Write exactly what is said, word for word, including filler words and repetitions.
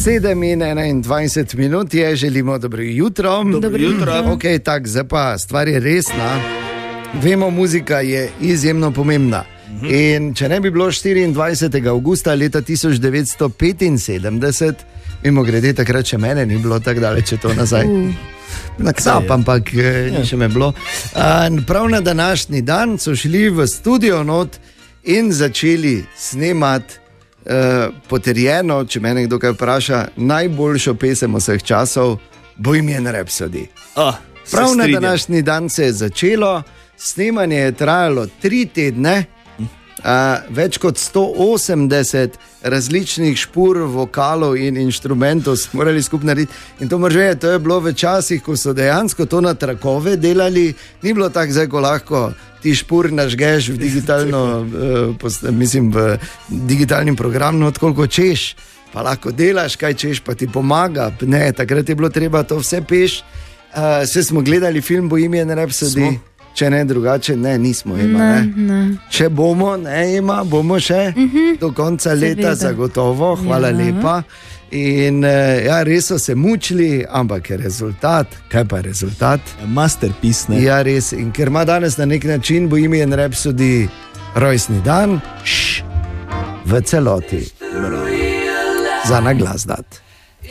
sedem in enaindvajset minut je, želimo dobro jutro. Dobro jutro. Ok, tak, zdaj pa stvar je resna. Vemo, muzika je izjemno pomembna. In če ne bi bilo štiriindvajsetega avgusta leta tisoč devetsto petinsedemdeset, mimo grede takrat še mene ni bilo tako daleč to nazaj. Na ksap, ampak ni še me bilo. Prav na današnji dan so šli v studio not in začeli snemati uh, potrjeno, če me nekdo kaj vpraša, najboljšo pesem vseh časov, Bohemian Rhapsody. Oh, Prav na današnji dan se je začelo, snemanje je trajalo tri tedne, uh, več kot sto osemdeset različnih špur, vokalov in inštrumentov smo morali skupaj narediti. In to moraš vedeti, to je bilo v časih, ko so dejansko to na trakove delali, ni bilo tako zdaj, ko lahko ti špur nažgeš v digitalno, uh, post, mislim, v digitalnim programu, odkoliko češ, pa lahko delaš, kaj češ, pa ti pomaga. Ne, takrat je bilo treba to vse peš. Uh, vse smo gledali film Bohemian Rhapsody. Smo. Če ne drugače, ne, nismo ima. Ne, ne. Ne. Če bomo, ne ima, bomo še uh -huh. do konca leta zagotovo, hvala ja. lepa. In ja, res so se mučili, ampak je rezultat, kaj pa je rezultat? Masterpiece, ne? Ja, res. In ker ima danes na nek način Bohemian Rhapsody rojstni dan, šš, v celoti. Za naglas dat.